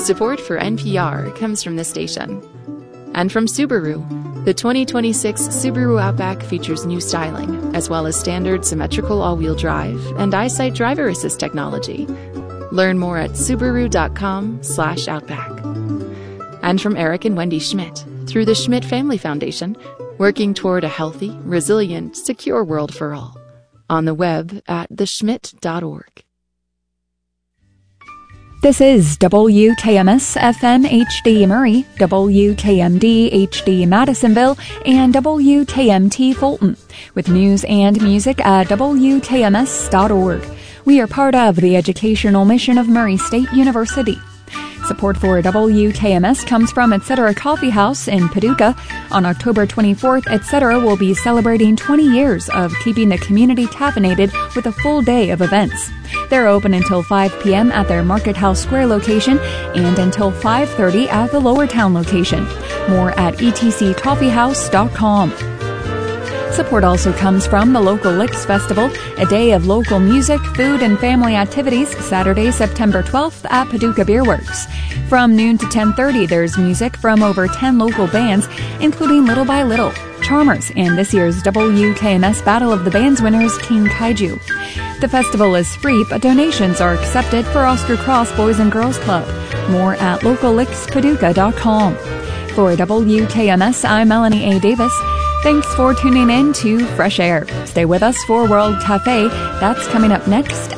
Support for NPR comes from this station. And from Subaru, the 2026 Subaru Outback features new styling, as well as standard symmetrical all-wheel drive and EyeSight driver assist technology. Learn more at Subaru.com/Outback. And from Eric and Wendy Schmidt, through the Schmidt Family Foundation, working toward a healthy, resilient, secure world for all. On the web at theschmidt.org. This is WKMS FM HD Murray, WKMD HD Madisonville, and WKMT Fulton, with news and music at WKMS.org. We are part of the educational mission of Murray State University. Support for WKMS comes from Etc. Coffee House in Paducah. On October 24th, Etc. will be celebrating 20 years of keeping the community caffeinated with a full day of events. They're open until 5 p.m. at their Market House Square location and until 5:30 at the Lower Town location. More at etccoffeehouse.com. Support also comes from the local Licks Festival, a day of local music, food, and family activities, Saturday, September 12th at Paducah Beer Works. From noon to 10:30, there's music from over 10 local bands, including Little by Little, Charmers, and this year's WKMS Battle of the Bands winners, King Kaiju. The festival is free, but donations are accepted for Oscar Cross Boys and Girls Club. More at locallickspaducah.com. For WKMS, I'm Melanie A. Davis. Thanks for tuning in to Fresh Air. Stay with us for World Cafe. That's coming up next